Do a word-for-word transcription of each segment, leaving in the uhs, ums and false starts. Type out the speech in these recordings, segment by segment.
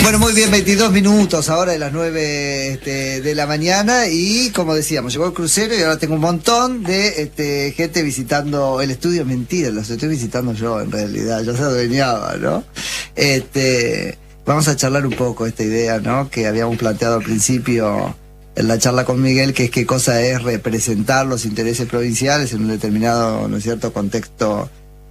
Bueno, muy bien, veintidós minutos ahora de las nueve este, de la mañana y como decíamos, llegó el crucero y ahora tengo un montón de este, gente visitando el estudio. Mentira, los estoy visitando yo en realidad, yo se adueñaba, ¿no? Este, vamos a charlar un poco esta idea, ¿no? Que habíamos planteado al principio en la charla con Miguel, que es qué cosa es representar los intereses provinciales en un determinado, ¿no es cierto?, contexto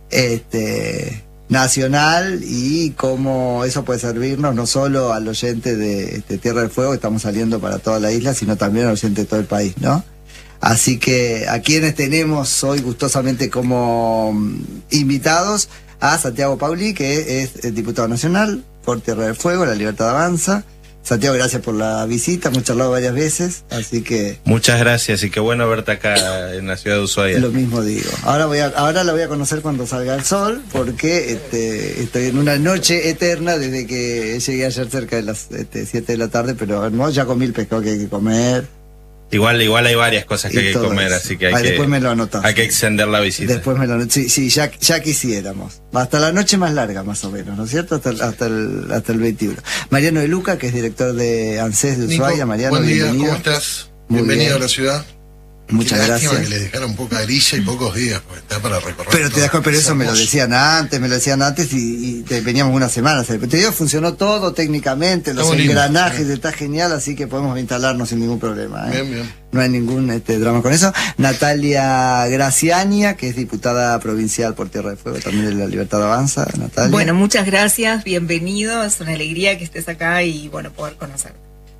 este nacional y cómo eso puede servirnos no solo al oyente de este, Tierra del Fuego, que estamos saliendo para toda la isla, sino también al oyente de todo el país, ¿no? Así que a quienes tenemos hoy gustosamente como invitados a Santiago Pauli, que es, es diputado nacional por Tierra del Fuego, La Libertad Avanza. Santiago, gracias por la visita, hemos charlado varias veces, así que... Muchas gracias y qué bueno verte acá en la ciudad de Ushuaia. Lo mismo digo. Ahora voy a, ahora la voy a conocer cuando salga el sol, porque este, estoy en una noche eterna desde que llegué ayer cerca de las este, siete de la tarde, pero no, ya comí el pescado que hay que comer. Igual, igual hay varias cosas que hay que comer, eso. Así que hay ah, que... Después me lo anotás. Hay que extender la visita. Después me lo anotás. Sí, sí, ya, ya quisiéramos. Hasta la noche más larga, más o menos, ¿no es cierto? Hasta, hasta, el, hasta el veintiuno. Mariano de Luca, que es director de ANSES de Ushuaia. Nico, Mariano, buen día, bienvenido. ¿cómo estás? Muy Bienvenido bien. a la ciudad. Muchas Qué gracias. lástima que le dejaron poca grilla y pocos días, pues está para recorrer. Pero te das cuenta, pero eso me lo hermoso. decían antes, me lo decían antes y, y te, veníamos una semana. Te digo, funcionó todo técnicamente, los Estamos engranajes, lindos, está genial, así que podemos instalarnos sin ningún problema. ¿eh? Bien, bien. No hay ningún este, drama con eso. Natalia Graciania, que es diputada provincial por Tierra del Fuego, también de La Libertad Avanza. Natalia. Bueno, muchas gracias, bienvenido, es una alegría que estés acá y bueno, poder conocerte.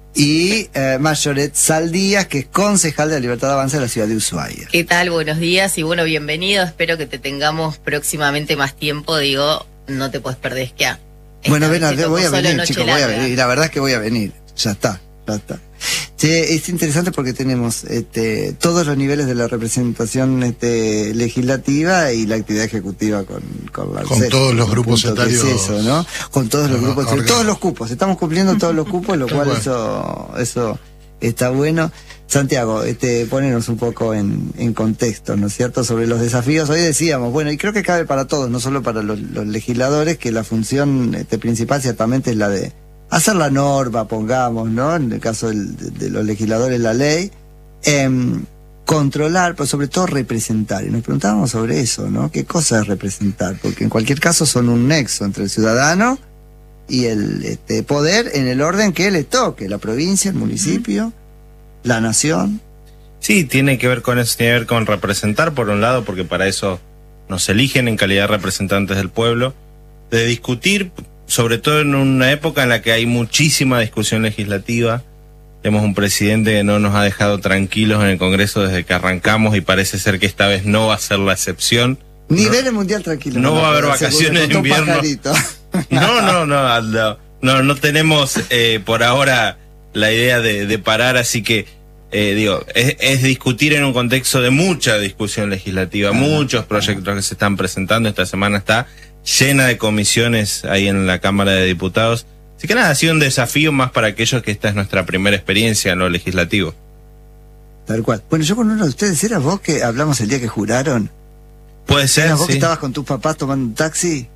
Y eh, Mayoret Saldías, que es concejal de La Libertad Avanza de la ciudad de Ushuaia. ¿Qué tal? Buenos días y bueno, bienvenido. Espero que te tengamos próximamente más tiempo. Digo, no te puedes perder, es que a Bueno, ven, ven, voy a venir, chicos, voy a larga. venir. La verdad es que voy a venir. Ya está, ya está. Che, es interesante porque tenemos este, todos los niveles de la representación este, legislativa y la actividad ejecutiva con con, la Con ANSES, todos los un grupos punto que es etarios. eso, ¿no? Con todos los Ah, grupos, orgánicos. todos los cupos. Estamos cumpliendo todos los cupos, lo Tal cual cual. eso eso está bueno. Santiago, este, ponernos un poco en, en contexto, ¿no es cierto?, sobre los desafíos. Hoy decíamos, bueno, y creo que cabe para todos, no solo para los, los legisladores, que la función este, principal ciertamente es la de hacer la norma, pongamos, ¿no? En el caso del, de, de los legisladores, la ley, eh, controlar, pero sobre todo representar. Y nos preguntábamos sobre eso, ¿no? ¿Qué cosa es representar? Porque en cualquier caso son un nexo entre el ciudadano y el este, poder en el orden que le toque, la provincia, el municipio, la nación. Sí, tiene que ver con eso, tiene que ver con representar por un lado, porque para eso nos eligen en calidad de representantes del pueblo, de discutir, sobre todo en una época en la que hay muchísima discusión legislativa. Tenemos un presidente que no nos ha dejado tranquilos en el Congreso desde que arrancamos y parece ser que esta vez no va a ser la excepción. Nivel mundial tranquilo. no va a haber puede ser, vacaciones porque de contó un invierno. pajarito. No, no, no, no, no, no tenemos eh, por ahora la idea de, de parar, así que eh, digo, es, es discutir en un contexto de mucha discusión legislativa, muchos proyectos que se están presentando. Esta semana está llena de comisiones ahí en la Cámara de Diputados. Así que nada, ha sido un desafío más para aquellos que esta es nuestra primera experiencia en lo legislativo. Tal cual. Bueno, yo con uno de ustedes, ¿era vos que hablamos el día que juraron? Puede ser, ¿Eras vos sí. que estabas con tus papás tomando un taxi?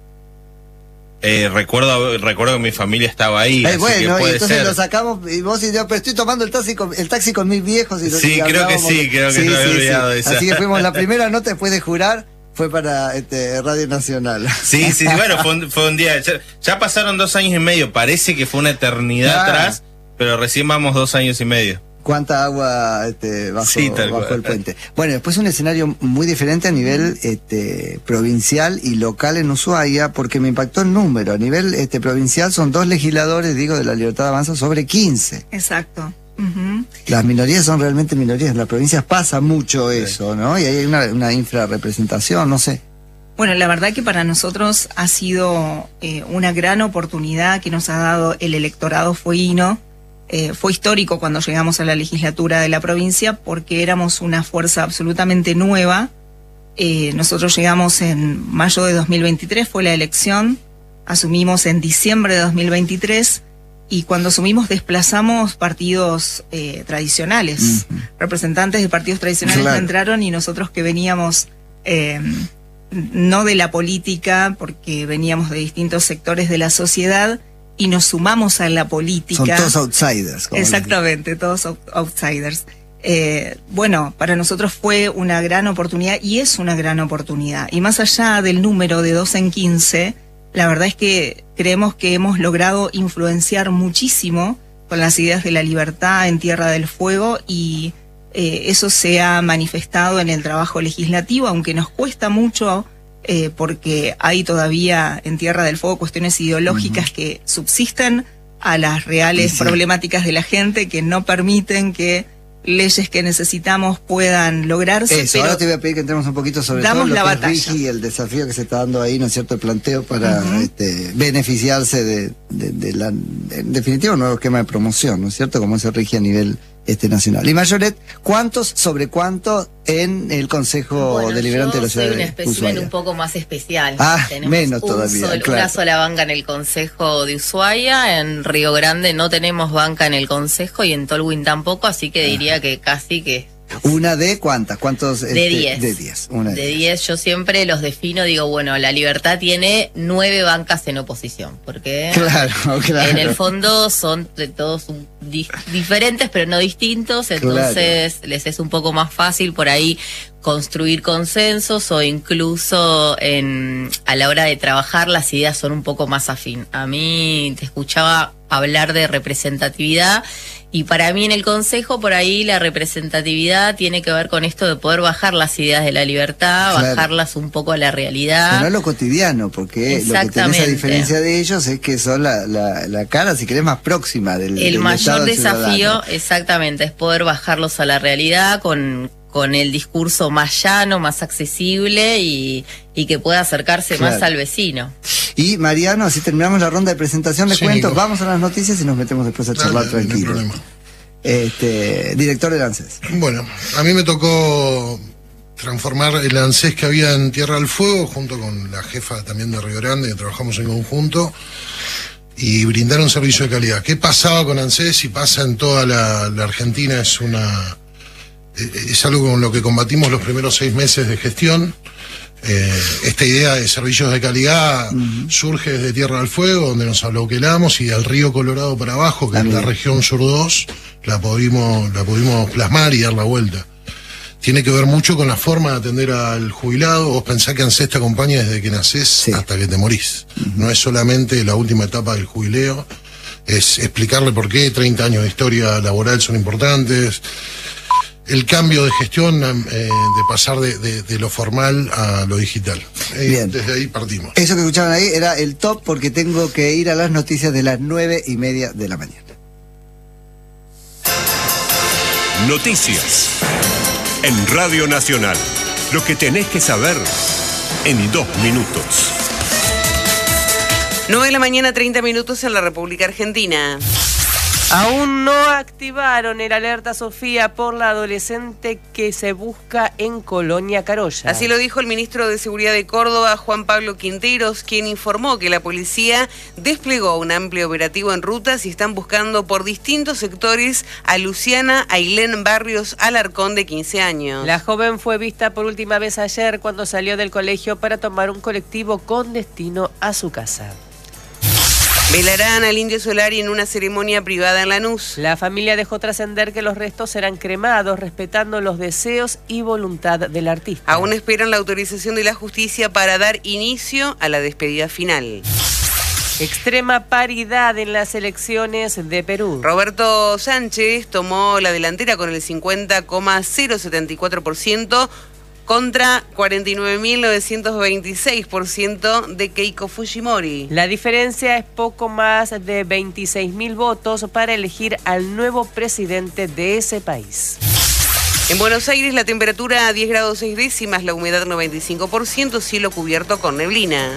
Eh, recuerdo, recuerdo que mi familia estaba ahí, Eh, así que bueno, y puede entonces ser. lo sacamos y vos y yo, pero estoy tomando el taxi con, el taxi con mis viejos. Y lo- Sí, y creo que hablábamos- sí, creo que no había olvidado de eso. Así que fuimos, la primera nota después de jurar fue para este, Radio Nacional. Sí, sí, bueno, fue un, fue un día. Ya, ya pasaron dos años y medio, parece que fue una eternidad Claro. atrás, pero recién vamos dos años y medio. Cuánta agua este, bajo, Sí, tal bajo cual. el puente. Bueno, después un escenario muy diferente a nivel este, provincial y local en Ushuaia, porque me impactó el número. A nivel este, provincial son dos legisladores, digo, de La Libertad Avanza sobre quince. Exacto. Ujú. Las minorías son realmente minorías. En las provincias pasa mucho eso, ¿no? Y hay una, una infrarrepresentación, no sé. Bueno, la verdad que para nosotros ha sido eh, una gran oportunidad que nos ha dado el electorado fueguino. Eh, fue histórico cuando llegamos a la legislatura de la provincia porque éramos una fuerza absolutamente nueva. Eh, nosotros llegamos en mayo de dos mil veintitrés, fue la elección, asumimos en diciembre de dos mil veintitrés y cuando asumimos desplazamos partidos eh, tradicionales. Ujú. Representantes de partidos tradicionales Claro. entraron y nosotros que veníamos... Eh, no de la política, porque veníamos de distintos sectores de la sociedad, y nos sumamos a la política. Son todos outsiders. Como Exactamente, todos out- outsiders. Eh, bueno, para nosotros fue una gran oportunidad y es una gran oportunidad. Y más allá del número de dos en quince, la verdad es que creemos que hemos logrado influenciar muchísimo con las ideas de la libertad en Tierra del Fuego y eh, eso se ha manifestado en el trabajo legislativo, aunque nos cuesta mucho eh, porque hay todavía en Tierra del Fuego cuestiones ideológicas uh-huh. que subsisten a las reales sí, sí. problemáticas de la gente que no permiten que leyes que necesitamos puedan lograrse. Eso, pero ahora te voy a pedir que entremos un poquito sobre todo lo la que batalla. es Rigi y el desafío que se está dando ahí, ¿no es cierto?, el planteo para uh-huh. este, beneficiarse de, de, de la, en definitiva, un nuevo esquema de promoción, ¿no es cierto?, como se rige a nivel este nacional. Y Mayoret, ¿cuántos sobre cuánto en el Consejo bueno, Deliberante de la Ciudad de Ushuaia? Soy un espécimen un poco más especial. Ah, Tenemos menos un todavía, sol, claro. Una sola banca en el Consejo de Ushuaia, en Río Grande no tenemos banca en el Consejo y en Tolwyn tampoco, así que diría Ajá. que casi que... ¿Una de cuántas? ¿Cuántos? De diez. Este, de diez. Una de diez. Yo siempre los defino, digo, bueno, la Libertad tiene nueve bancas en oposición, porque claro, claro. en el fondo son de todos un, di, diferentes, pero no distintos, entonces claro. les es un poco más fácil por ahí construir consensos o incluso en, a la hora de trabajar las ideas son un poco más afín. A mí te escuchaba hablar de representatividad y para mí en el Consejo por ahí la representatividad tiene que ver con esto de poder bajar las ideas de la libertad, claro. bajarlas un poco a la realidad. Pero no a lo cotidiano, porque lo que tenés a diferencia de ellos es que son la, la, la cara, si querés, más próxima del El del mayor desafío, ciudadano. Exactamente, es poder bajarlos a la realidad con... con el discurso más llano, más accesible y, y que pueda acercarse claro. más al vecino. Y Mariano, así terminamos la ronda de presentación, les sí, cuento, Nico. Vamos a las noticias y nos metemos después a charlar Dale, tranquilo. No hay problema. Este, director del ANSES. Bueno, a mí me tocó transformar el ANSES que había en Tierra del Fuego, junto con la jefa también de Río Grande, que trabajamos en conjunto, y brindar un servicio de calidad. ¿Qué pasaba con ANSES y pasa en toda la, la Argentina? Es una... es algo con lo que combatimos los primeros seis meses de gestión. Eh, esta idea de servicios de calidad uh-huh. surge desde Tierra del Fuego, donde nos abloquelamos, y del Río Colorado para abajo, que es la región sur dos, la pudimos, la pudimos plasmar y dar la vuelta. Tiene que ver mucho con la forma de atender al jubilado. Vos pensás que ANSES te acompaña desde que nacés sí. hasta que te morís. Uh-huh. No es solamente la última etapa del jubileo, es explicarle por qué treinta años de historia laboral son importantes. El cambio de gestión, eh, de pasar de, de, de lo formal a lo digital. Eh, Bien. Desde ahí partimos. Eso que escuchaban ahí era el top, porque tengo que ir a las noticias de las nueve y media de la mañana. Noticias en Radio Nacional. Lo que tenés que saber en dos minutos. nueve de la mañana, treinta minutos en la República Argentina. Aún no activaron el alerta Sofía por la adolescente que se busca en Colonia Carolla. Así lo dijo el ministro de Seguridad de Córdoba, Juan Pablo Quinteros, quien informó que la policía desplegó un amplio operativo en rutas y están buscando por distintos sectores a Luciana Ailén Barrios Alarcón, de quince años. La joven fue vista por última vez ayer cuando salió del colegio para tomar un colectivo con destino a su casa. Velarán al Indio Solari en una ceremonia privada en Lanús. La familia dejó trascender que los restos serán cremados, respetando los deseos y voluntad del artista. Aún esperan la autorización de la justicia para dar inicio a la despedida final. Extrema paridad en las elecciones de Perú. Roberto Sánchez tomó la delantera con el cincuenta coma cero setenta y cuatro por ciento contra cuarenta y nueve mil novecientos veintiséis por ciento de Keiko Fujimori. La diferencia es poco más de veintiséis mil votos para elegir al nuevo presidente de ese país. En Buenos Aires la temperatura a diez grados seis décimas, la humedad noventa y cinco por ciento, cielo cubierto con neblina.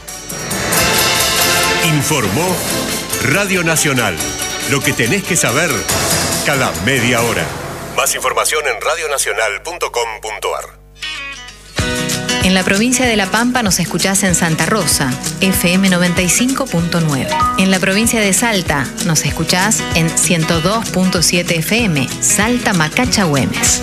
Informó Radio Nacional. Lo que tenés que saber cada media hora. Más información en radio nacional punto com punto ar. En la provincia de La Pampa nos escuchás en Santa Rosa, F M noventa y cinco punto nueve. En la provincia de Salta nos escuchás en ciento dos punto siete F M, Salta Macacha Güemes.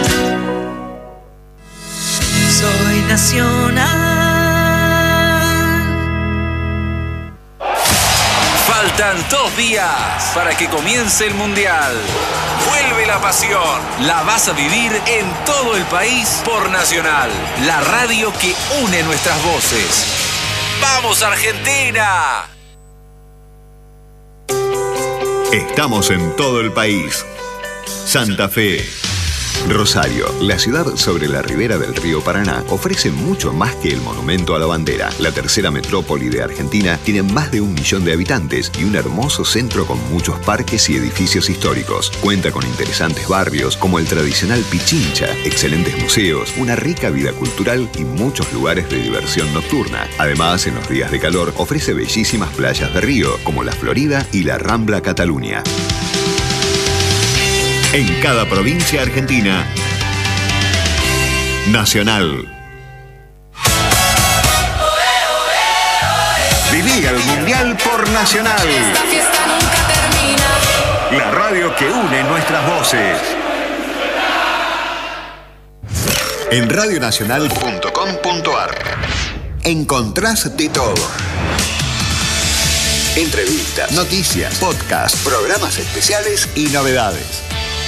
Soy nacional. Falta Faltan dos días para que comience el Mundial. Vuelve la pasión. La vas a vivir en todo el país por Nacional, la radio que une nuestras voces. ¡Vamos, Argentina! Estamos en todo el país. Santa Fe. Rosario, la ciudad sobre la ribera del río Paraná, ofrece mucho más que el monumento a la bandera. La tercera metrópoli de Argentina tiene más de un millón de habitantes y un hermoso centro con muchos parques y edificios históricos. Cuenta con interesantes barrios como el tradicional Pichincha, excelentes museos, una rica vida cultural y muchos lugares de diversión nocturna. Además, en los días de calor, ofrece bellísimas playas de río como la Florida y la Rambla Cataluña. En cada provincia argentina, Nacional. Viví el Mundial por Nacional. Esta fiesta nunca termina. La radio que une nuestras voces. En radionacional punto com punto ar encontrás de todo. Entrevistas, noticias, podcasts, programas especiales y novedades.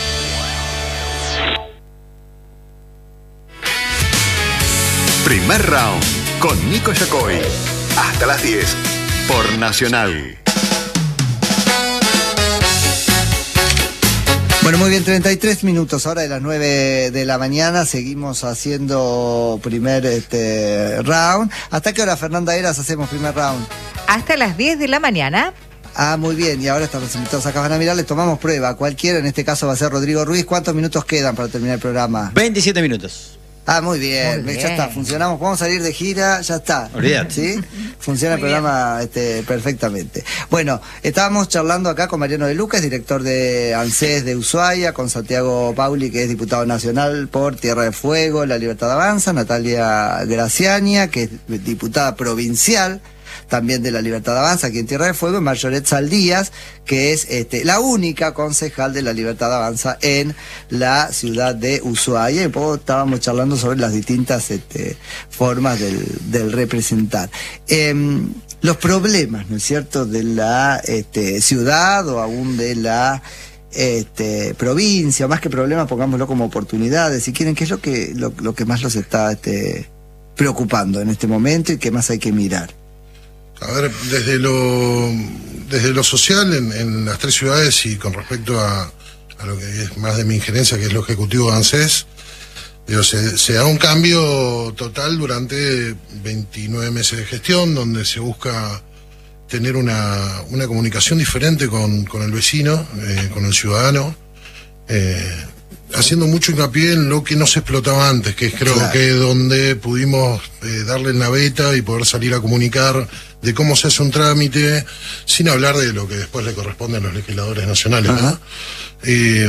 Primer round con Nico Yacoy. Hasta las diez por Nacional. Bueno, muy bien, treinta y tres minutos, ahora de las nueve de la mañana, seguimos haciendo primer este round. ¿Hasta qué hora, Fernanda Eras, hacemos primer round? Hasta las diez de la mañana. Ah, muy bien, y ahora están los invitados acá, van a mirar, les tomamos prueba, cualquiera, en este caso va a ser Rodrigo Ruiz. ¿Cuántos minutos quedan para terminar el programa? veintisiete minutos. Ah, muy bien, Muy ya bien. está, funcionamos, vamos a salir de gira, ya está. Olvídate. ¿Sí? Funciona Muy el programa este, perfectamente. Bueno, estábamos charlando acá con Mariano de Lucas, director de ANSES de Ushuaia, con Santiago Pauli, que es diputado nacional por Tierra de Fuego, La Libertad Avanza, Natalia Graciania, que es diputada provincial también de La Libertad Avanza, aquí en Tierra de Fuego, y Marjoret Saldías, que es este, la única concejal de La Libertad Avanza en la ciudad de Ushuaia. Y un poco estábamos charlando sobre las distintas este, formas del, del representar. Eh, los problemas, ¿no es cierto?, de la este, ciudad o aún de la este, provincia, más que problemas, pongámoslo como oportunidades, si quieren, ¿qué es lo que, lo, lo que más los está este, preocupando en este momento y qué más hay que mirar? A ver, desde lo desde lo social en, en las tres ciudades y con respecto a, a lo que es más de mi injerencia, que es lo ejecutivo de ANSES, digo, se, se da un cambio total durante veintinueve meses de gestión, donde se busca tener una, una comunicación diferente con, con el vecino, eh, con el ciudadano, eh, haciendo mucho hincapié en lo que no se explotaba antes, que es creo Claro. que donde pudimos eh, darle en la beta y poder salir a comunicar de cómo se hace un trámite, sin hablar de lo que después le corresponde a los legisladores nacionales, ¿no? Eh,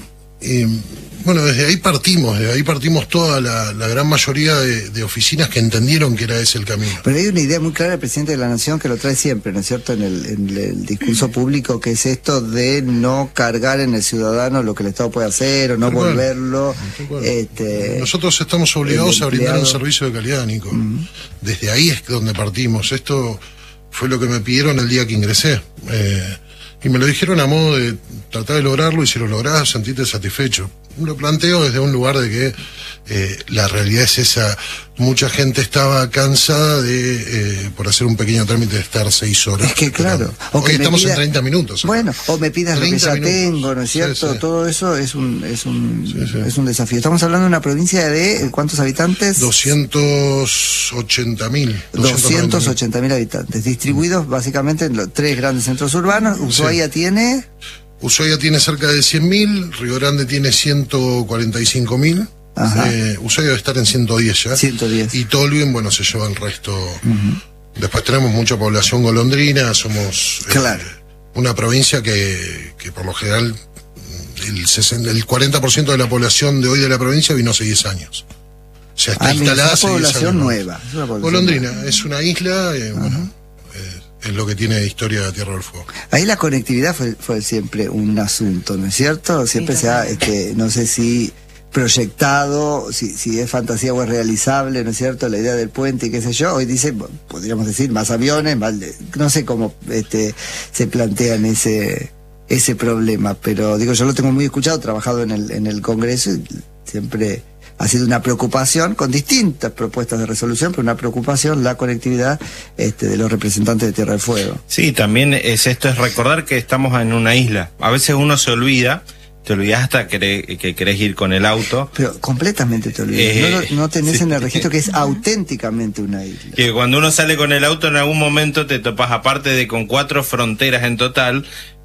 eh, bueno, desde ahí partimos, desde ahí partimos toda la, la gran mayoría de, de oficinas que entendieron que era ese el camino. Pero hay una idea muy clara del presidente de la Nación que lo trae siempre, ¿no es cierto?, en el, en el discurso público, que es esto de no cargar en el ciudadano lo que el Estado puede hacer o no Tal cual. volverlo. Tal cual. Este, Nosotros estamos obligados el a brindar un empleado. servicio de calidad, Nico. Desde ahí es donde partimos. Esto fue lo que me pidieron el día que ingresé. Eh, y me lo dijeron a modo de tratar de lograrlo, y si lo lográs, sentirte satisfecho. Lo planteo desde un lugar de que eh, la realidad es esa. Mucha gente estaba cansada de, eh, por hacer un pequeño trámite, de estar seis horas. Es que claro. O que Hoy me estamos pida- en treinta minutos. acá. Bueno, o me pidas lo que treinta ya minutos. tengo, ¿no es Sí, cierto? sí. Todo eso es un, es un, Sí, sí. es un desafío. Estamos hablando de una provincia de ¿cuántos habitantes? doscientos ochenta mil. doscientos ochenta mil habitantes, distribuidos básicamente en los tres grandes centros urbanos. Ushuaia tiene Ushuaia tiene cerca de cien mil, Río Grande tiene ciento cuarenta y cinco mil, Ajá. eh, Ushuaia debe estar en ciento diez ya. ciento diez. Y Tolwyn, bueno, se lleva el resto. Después tenemos mucha población golondrina, somos eh, Claro. una provincia que, que por lo general el, sesenta, el cuarenta por ciento de la población de hoy de la provincia vino hace diez años. O sea, está Ah, mira, instalada es hace una diez población años. nueva. Es una población Golondrina, nueva. es una isla, eh, bueno, eh, es lo que tiene historia de Tierra del Fuego. Ahí la conectividad fue, fue siempre un asunto, ¿no es cierto? Siempre Sí, se ha, este, no sé si proyectado, si, si es fantasía o es realizable, ¿no es cierto? La idea del puente y qué sé yo. Hoy dice, podríamos decir, más aviones, más, no sé cómo este, se plantean ese ese problema, pero digo, yo lo tengo muy escuchado, trabajado en el, en el Congreso y siempre ha sido una preocupación, con distintas propuestas de resolución, pero una preocupación la conectividad este, de los representantes de Tierra del Fuego. Sí, también es esto, es recordar que estamos en una isla. A veces uno se olvida, te olvidas hasta que, que querés ir con el auto. Pero completamente te olvidas. Eh, no, no tenés sí. en el registro que es auténticamente una isla. Que cuando uno sale con el auto en algún momento te topas, aparte de con cuatro fronteras en total,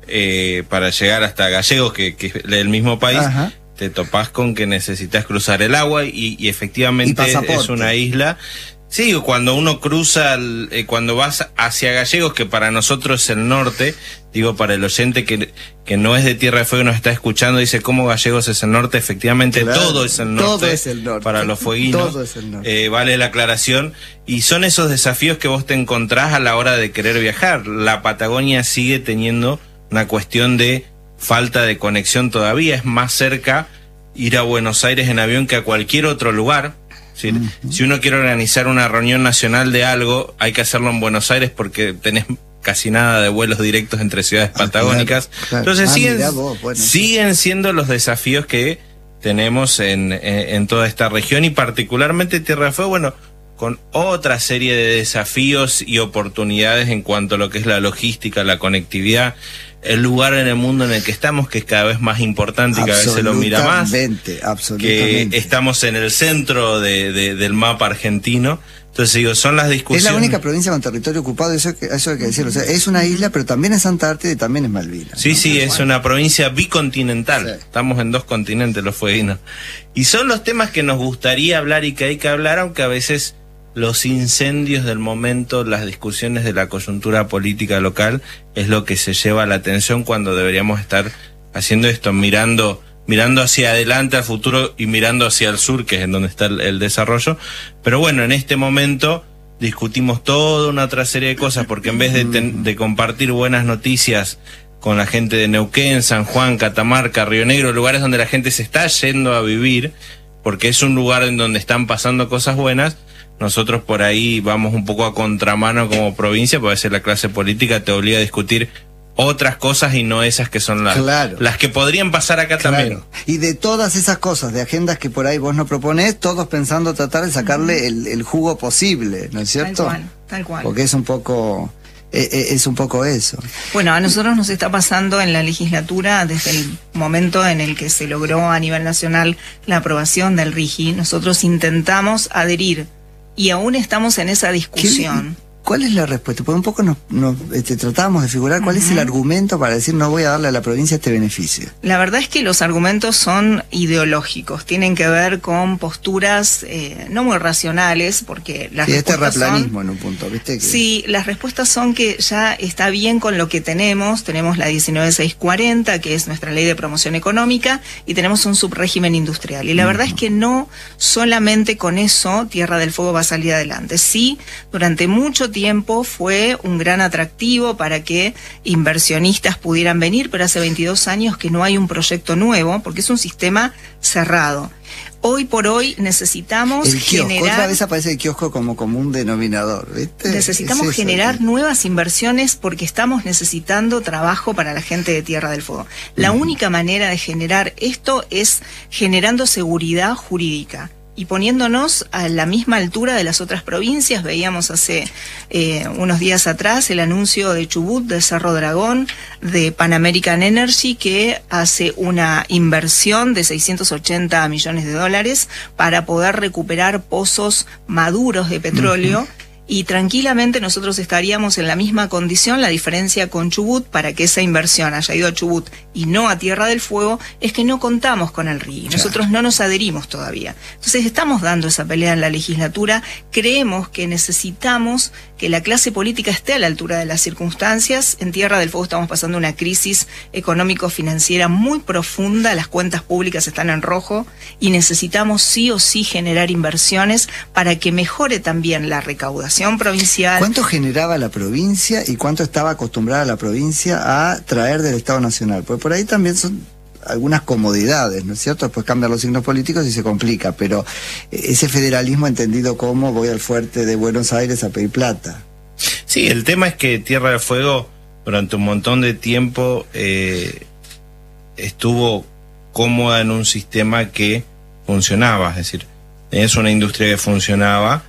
eh, para llegar hasta Gallegos, que, que es el mismo país, ajá, te topás con que necesitas cruzar el agua y, y efectivamente y es una isla. Sí, cuando uno cruza, el, eh, cuando vas hacia Gallegos, que para nosotros es el norte, digo para el oyente que, que no es de Tierra del Fuego y nos está escuchando, dice cómo Gallegos es el norte, efectivamente claro, todo es el norte, todo es el norte para los fueguinos, todo es el norte. Eh, vale la aclaración, y son esos desafíos que vos te encontrás a la hora de querer viajar. La Patagonia sigue teniendo una cuestión de falta de conexión todavía, es más cerca ir a Buenos Aires en avión que a cualquier otro lugar. Sí, uh-huh. Si uno quiere organizar una reunión nacional de algo, hay que hacerlo en Buenos Aires porque tenés casi nada de vuelos directos entre ciudades ah, patagónicas. Claro, claro. Entonces ah, siguen, vos, bueno, siguen siendo los desafíos que tenemos en, en, en toda esta región y particularmente Tierra del Fuego, bueno, con otra serie de desafíos y oportunidades en cuanto a lo que es la logística, la conectividad, el lugar en el mundo en el que estamos, que es cada vez más importante y cada vez se lo mira más, absolutamente. Que estamos en el centro de, de, del mapa argentino. Entonces digo, son las discusiones. Es la única provincia con territorio ocupado, eso, eso hay que decirlo. O sea, es una isla, pero también es Antártida y también es Malvinas. Sí, ¿no? sí, es una provincia bicontinental. Sí. Estamos en dos continentes los fueguinos. Y son los temas que nos gustaría hablar y que hay que hablar, aunque a veces los incendios del momento, las discusiones de la coyuntura política local, es lo que se lleva la atención cuando deberíamos estar haciendo esto, mirando mirando hacia adelante al futuro y mirando hacia el sur, que es en donde está el, el desarrollo. Pero bueno, en este momento discutimos toda una otra serie de cosas, porque en vez de, ten, de compartir buenas noticias con la gente de Neuquén, San Juan, Catamarca, Río Negro, lugares donde la gente se está yendo a vivir, porque es un lugar en donde están pasando cosas buenas, nosotros por ahí vamos un poco a contramano como provincia, porque a veces la clase política te obliga a discutir otras cosas y no esas que son las, claro, las que podrían pasar acá claro. también. Y de todas esas cosas, de agendas que por ahí vos no proponés, todos pensando tratar de sacarle el, el jugo posible, ¿no es cierto? Tal cual, tal cual. Porque es un poco... es un poco eso. Bueno, a nosotros nos está pasando en la legislatura, desde el momento en el que se logró a nivel nacional la aprobación del RIGI, nosotros intentamos adherir y aún estamos en esa discusión. ¿Qué? ¿Cuál es la respuesta? Porque un poco nos, nos este, tratábamos de figurar cuál uh-huh. es el argumento para decir no voy a darle a la provincia este beneficio. La verdad es que los argumentos son ideológicos, tienen que ver con posturas eh, no muy racionales, porque las sí, respuestas es terraplanismo son, en un punto, ¿viste? Que... Sí, las respuestas son que ya está bien con lo que tenemos, tenemos la diecinueve mil seiscientos cuarenta, que es nuestra ley de promoción económica, y tenemos un subrégimen industrial. Y la uh-huh. verdad es que no solamente con eso Tierra del Fuego va a salir adelante. Sí, durante mucho tiempo fue un gran atractivo para que inversionistas pudieran venir, pero hace veintidós años que no hay un proyecto nuevo, porque es un sistema cerrado. Hoy por hoy necesitamos el kiosco, generar... Otra vez aparece el kiosco como común denominador, ¿viste? Necesitamos es eso, generar ¿sí? nuevas inversiones porque estamos necesitando trabajo para la gente de Tierra del Fuego. La uh-huh. única manera de generar esto es generando seguridad jurídica y poniéndonos a la misma altura de las otras provincias. Veíamos hace eh, unos días atrás el anuncio de Chubut, de Cerro Dragón, de Pan American Energy, que hace una inversión de seiscientos ochenta millones de dólares para poder recuperar pozos maduros de petróleo. Uh-huh. Y tranquilamente nosotros estaríamos en la misma condición. La diferencia con Chubut, para que esa inversión haya ido a Chubut y no a Tierra del Fuego, es que no contamos con el RIGI. Nosotros no nos adherimos todavía. Entonces estamos dando esa pelea en la legislatura. Creemos que necesitamos que la clase política esté a la altura de las circunstancias. En Tierra del Fuego estamos pasando una crisis económico-financiera muy profunda. Las cuentas públicas están en rojo y necesitamos sí o sí generar inversiones para que mejore también la recaudación provincial. ¿Cuánto generaba la provincia y cuánto estaba acostumbrada la provincia a traer del Estado Nacional? Porque por ahí también son algunas comodidades, ¿no es cierto? Después cambian los signos políticos y se complica, pero ese federalismo entendido como voy al fuerte de Buenos Aires a pedir plata. Sí, el tema es que Tierra del Fuego durante un montón de tiempo eh, estuvo cómoda en un sistema que funcionaba, es decir, es una industria que funcionaba,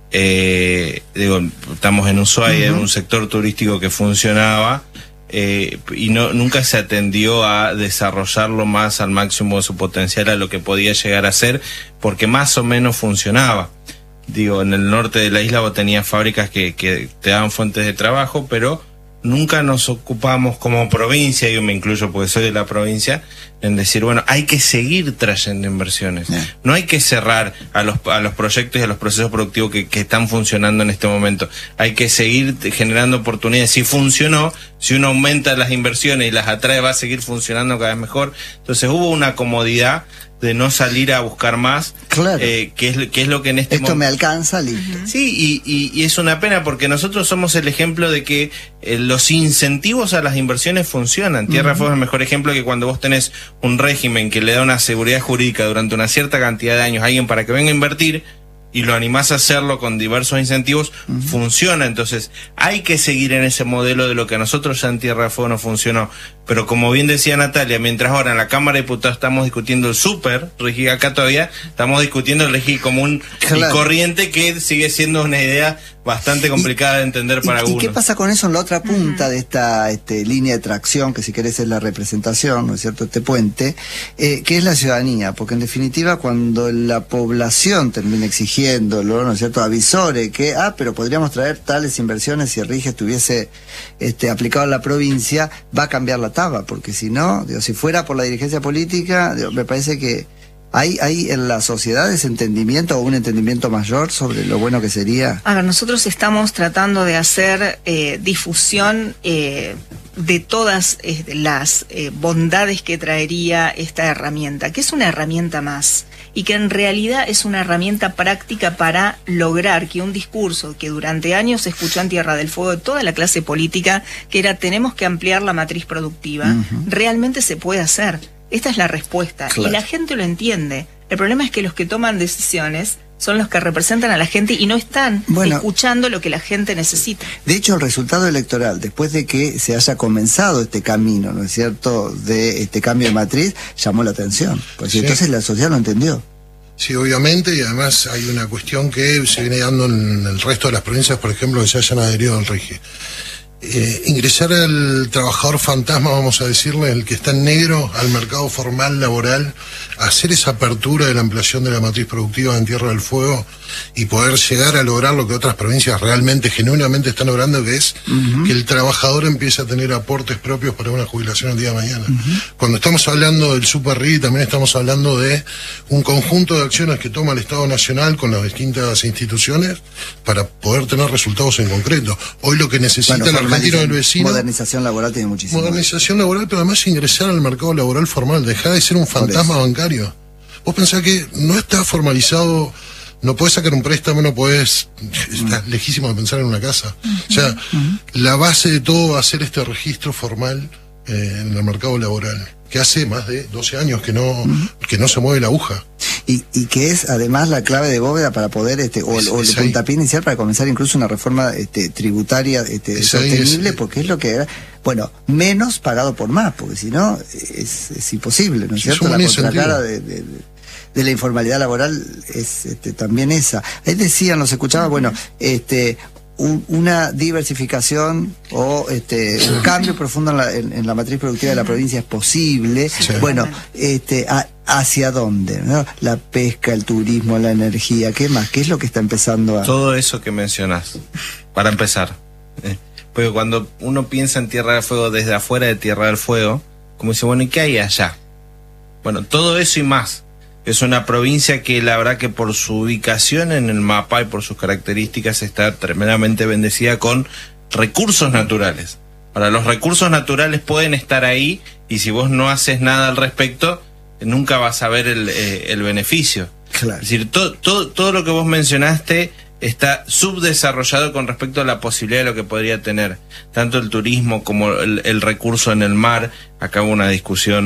eh, digo, estamos en Ushuaia, uh-huh. en un sector turístico que funcionaba, eh, y no nunca se atendió a desarrollarlo más al máximo de su potencial, a lo que podía llegar a ser, porque más o menos funcionaba. Digo, en el norte de la isla vos tenías fábricas que, que te daban fuentes de trabajo, pero nunca nos ocupamos como provincia, yo me incluyo porque soy de la provincia, en decir, bueno, hay que seguir trayendo inversiones. Yeah. No hay que cerrar a los, a los proyectos y a los procesos productivos que, que están funcionando en este momento. Hay que seguir generando oportunidades. Si funcionó, si uno aumenta las inversiones y las atrae, va a seguir funcionando cada vez mejor. Entonces hubo una comodidad de no salir a buscar más, claro. eh, que es, que es lo que en este esto mo- me alcanza, listo. Sí, y, y, y es una pena porque nosotros somos el ejemplo de que eh, los incentivos a las inversiones funcionan. Tierra del Fuego es el mejor ejemplo, que cuando vos tenés un régimen que le da una seguridad jurídica durante una cierta cantidad de años a alguien para que venga a invertir, y lo animás a hacerlo con diversos incentivos, uh-huh. funciona. Entonces hay que seguir en ese modelo de lo que a nosotros ya en Tierra del Fuego no funcionó. Pero como bien decía Natalia, mientras ahora en la Cámara de Diputados estamos discutiendo el súper régimen, acá todavía estamos discutiendo el régimen común claro. y corriente, que sigue siendo una idea bastante complicada y, de entender para y, algunos. ¿Y qué pasa con eso en la otra punta de esta este, línea de tracción, que si querés es la representación, ¿no es cierto?, este puente, eh, que es la ciudadanía? Porque en definitiva cuando la población termina exigiéndolo, ¿no es cierto?, avisore que, ah, pero podríamos traer tales inversiones si el RIGE estuviese este, aplicado en la provincia, va a cambiar la taba, porque si no, digo, si fuera por la dirigencia política, digo, me parece que ¿Hay, ¿Hay en la sociedad ese entendimiento o un entendimiento mayor sobre lo bueno que sería? A ver, nosotros estamos tratando de hacer eh, difusión eh, de todas eh, las eh, bondades que traería esta herramienta, que es una herramienta más, y que en realidad es una herramienta práctica para lograr que un discurso que durante años se escuchó en Tierra del Fuego de toda la clase política, que era tenemos que ampliar la matriz productiva, uh-huh. realmente se puede hacer. Esta es la respuesta, claro. y la gente lo entiende. El problema es que los que toman decisiones son los que representan a la gente y no están bueno, escuchando lo que la gente necesita. De hecho, el resultado electoral, después de que se haya comenzado este camino, ¿no es cierto?, de este cambio de matriz, llamó la atención. Pues sí. Entonces la sociedad lo entendió. Sí, obviamente, y además hay una cuestión que se viene dando en el resto de las provincias, por ejemplo, que se hayan adherido al RIGE. Eh, ingresar al trabajador fantasma, vamos a decirle, el que está en negro, al mercado formal laboral, hacer esa apertura de la ampliación de la matriz productiva en Tierra del Fuego y poder llegar a lograr lo que otras provincias realmente, genuinamente están logrando, que es uh-huh. que el trabajador empiece a tener aportes propios para una jubilación el día de mañana. Uh-huh. Cuando estamos hablando del Super R I, también estamos hablando de un conjunto de acciones que toma el Estado Nacional con las distintas instituciones para poder tener resultados en concreto. Hoy lo que necesita bueno, la Argentina del vecino, modernización laboral tiene muchísimo. Modernización laboral, pero además ingresar al mercado laboral formal, dejar de ser un fantasma bancario. Vos pensás que no está formalizado, no podés sacar un préstamo, no podés, está uh-huh. lejísimo de pensar en una casa. Uh-huh. O sea, uh-huh. la base de todo va a ser este registro formal eh, en el mercado laboral, que hace más de doce años que no, uh-huh. que no se mueve la aguja. Y, y que es además la clave de bóveda para poder, este, o, es, o el puntapié inicial para comenzar incluso una reforma este, tributaria este, sostenible, es, porque es lo que era, bueno, menos pagado por más, porque si no es, es imposible, ¿no es cierto? La contracara de, de, de la informalidad laboral es este, también esa. Ahí decían, los escuchaba, bueno, este... Un, una diversificación o este un cambio profundo en la, en, en la matriz productiva de la provincia es posible. Sí. Bueno, este a, ¿hacia dónde? ¿No? La pesca, el turismo, la energía, ¿qué más? ¿Qué es lo que está empezando a...? Todo eso que mencionás, para empezar. Eh, porque cuando uno piensa en Tierra del Fuego desde afuera de Tierra del Fuego, como dice, bueno, ¿y qué hay allá? Bueno, todo eso y más. Es una provincia que la verdad que por su ubicación en el mapa y por sus características está tremendamente bendecida con recursos naturales. Ahora, los recursos naturales pueden estar ahí y si vos no haces nada al respecto, nunca vas a ver el, eh, el beneficio. Claro. Es decir, todo, todo, todo lo que vos mencionaste está subdesarrollado con respecto a la posibilidad de lo que podría tener tanto el turismo como el, el recurso en el mar. Acá hubo una discusión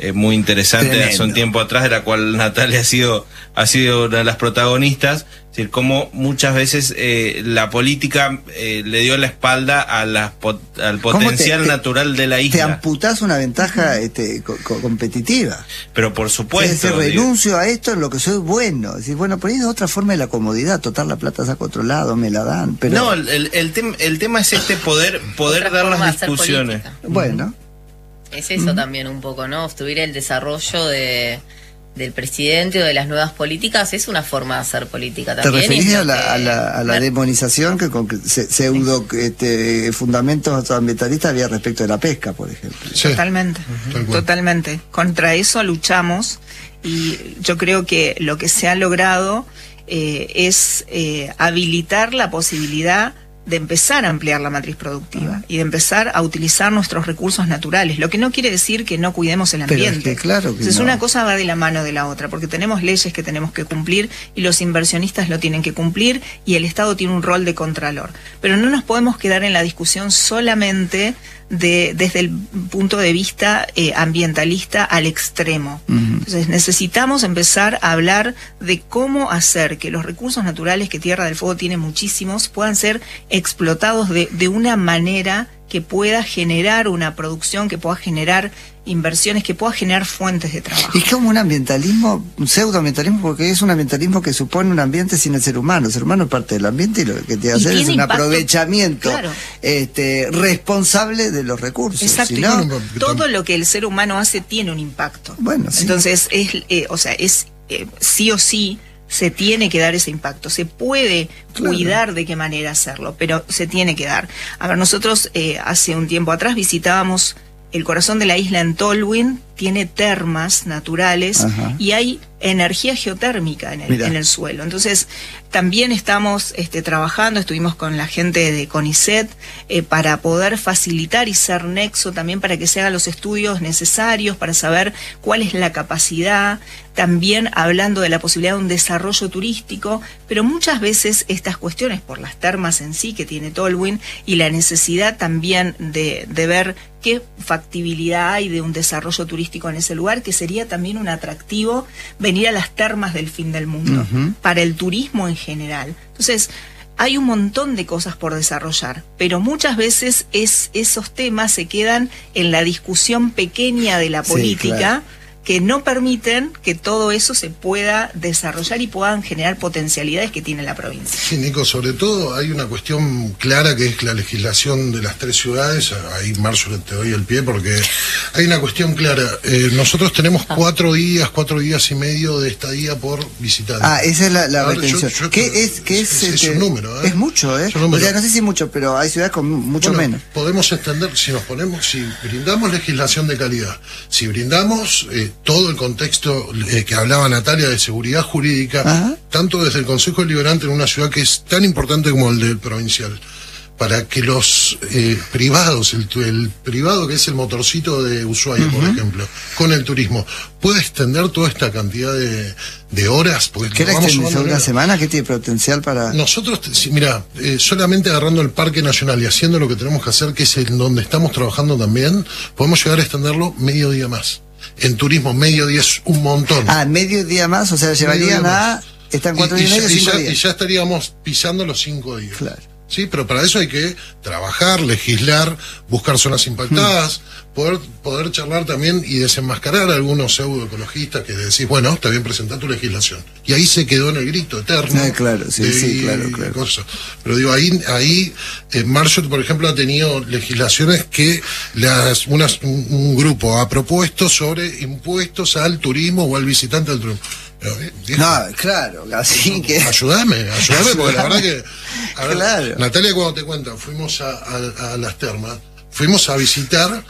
eh, muy interesante Tremendo. hace un tiempo atrás, de la cual Natalia ha sido, ha sido una de las protagonistas. Es decir, cómo muchas veces eh, la política eh, le dio la espalda a la, al potencial te, te, natural de la isla. Te amputás una ventaja este, co co competitiva. Pero por supuesto. Es decir, renuncio a esto en lo que soy bueno. Es decir, bueno, por ahí es otra forma de la comodidad. Total, la plata saca otro lado, me la dan. Pero... No, el, el, el, tem el tema es este poder, poder dar las discusiones. Bueno. Es eso uh-huh. también un poco, ¿no? Obstruir el desarrollo de... del presidente o de las nuevas políticas es una forma de hacer política también. ¿Te referís a la, que, a la, a la demonización que con se, pseudo este, fundamentos ambientalistas había respecto de la pesca, por ejemplo? Sí. Totalmente, uh-huh. totalmente. Contra eso luchamos y yo creo que lo que se ha logrado eh, es eh, habilitar la posibilidad de empezar a ampliar la matriz productiva y de empezar a utilizar nuestros recursos naturales, lo que no quiere decir que no cuidemos el ambiente. Pero es que claro que Entonces no. una cosa va de la mano de la otra, porque tenemos leyes que tenemos que cumplir y los inversionistas lo tienen que cumplir y el Estado tiene un rol de contralor. Pero no nos podemos quedar en la discusión solamente de, desde el punto de vista eh, ambientalista al extremo. Uh-huh. Entonces necesitamos empezar a hablar de cómo hacer que los recursos naturales que Tierra del Fuego tiene muchísimos puedan ser explotados de, de una manera que pueda generar una producción, que pueda generar inversiones, que pueda generar fuentes de trabajo. Es como un ambientalismo, un pseudoambientalismo, porque es un ambientalismo que supone un ambiente sin el ser humano. El ser humano es parte del ambiente y lo que tiene que hacer es un impacto, aprovechamiento claro. este, responsable de los recursos. Exacto. Si no, todo lo que el ser humano hace tiene un impacto. Bueno, sí. Entonces, es, eh, o sea, es eh, sí o sí se tiene que dar ese impacto. Se puede claro. cuidar de qué manera hacerlo, pero se tiene que dar. A ver, nosotros eh, hace un tiempo atrás visitábamos el corazón de la isla en Tolwyn, tiene termas naturales. Ajá. Y hay energía geotérmica en el, en el suelo. Entonces, también estamos este, trabajando, estuvimos con la gente de CONICET eh, para poder facilitar y ser nexo también para que se hagan los estudios necesarios para saber cuál es la capacidad, también hablando de la posibilidad de un desarrollo turístico, pero muchas veces estas cuestiones por las termas en sí que tiene Tolwyn y la necesidad también de, de ver qué factibilidad hay de un desarrollo turístico en ese lugar, que sería también un atractivo venir a las termas del fin del mundo, uh-huh. para el turismo en general. Entonces, hay un montón de cosas por desarrollar, pero muchas veces es, esos temas se quedan en la discusión pequeña de la política, sí, claro. que no permiten que todo eso se pueda desarrollar y puedan generar potencialidades que tiene la provincia. Sí, Nico, sobre todo hay una cuestión clara que es la legislación de las tres ciudades. Ahí, Marcio, te doy el pie porque hay una cuestión clara. Eh, nosotros tenemos cuatro días, cuatro días y medio de estadía por visitante. Ah, esa es la, la retención. ¿Qué es? ¿Qué es, es, es, es un número, ¿eh? Es mucho, ¿eh? Es un número. O sea, no sé si mucho, pero hay ciudades con mucho bueno, menos. Podemos extender, si nos ponemos, si brindamos legislación de calidad, si brindamos... Eh, todo el contexto eh, que hablaba Natalia de seguridad jurídica, ajá. tanto desde el Consejo Deliberante en una ciudad que es tan importante como el del provincial, para que los eh, privados, el, el privado que es el motorcito de Ushuaia, uh-huh. por ejemplo, con el turismo, pueda extender toda esta cantidad de, de horas. ¿Qué la extensión de una semana? ¿Qué tiene potencial para...? Nosotros, si, mira, eh, solamente agarrando el Parque Nacional y haciendo lo que tenemos que hacer, que es en donde estamos trabajando también, podemos llegar a extenderlo medio día más. En turismo, medio día es un montón. Ah, medio día más, o sea, llevarían a... Están cuatro y, días y medio, y, cinco ya, días. y ya estaríamos pisando los cinco días. Claro. Sí, pero para eso hay que trabajar, legislar, buscar zonas impactadas, mm. poder poder charlar también y desenmascarar a algunos pseudoecologistas que decís, bueno, está bien, presentar tu legislación. Y ahí se quedó en el grito eterno. Ah, claro, sí, de, sí, claro, claro. Cosas. Pero digo, ahí, ahí eh, Marshall, por ejemplo, ha tenido legislaciones que las unas, un, un grupo ha propuesto sobre impuestos al turismo o al visitante del turismo. No, claro, así que... Ayúdame, ayúdame, porque la verdad que... A ver, claro. Natalia, cuando te cuenta, fuimos a, a, a las termas, fuimos a visitar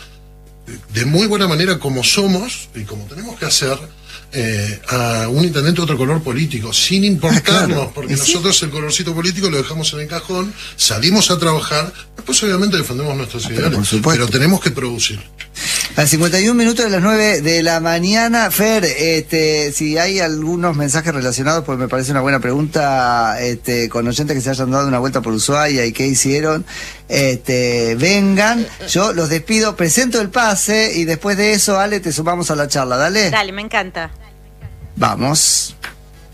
de muy buena manera como somos y como tenemos que hacer eh, a un intendente de otro color político, sin importarnos, ah, claro. porque ¿sí? nosotros el colorcito político lo dejamos en el cajón, salimos a trabajar, después obviamente defendemos nuestros ah, ideales, pero, pero tenemos que producir. A cincuenta y un minutos de las nueve de la mañana. Fer, este, si hay algunos mensajes relacionados, pues me parece una buena pregunta, este, con oyentes que se hayan dado una vuelta por Ushuaia y qué hicieron, este, vengan, yo los despido, presento el pase y después de eso, Ale, te sumamos a la charla, dale. Dale, me encanta. Vamos.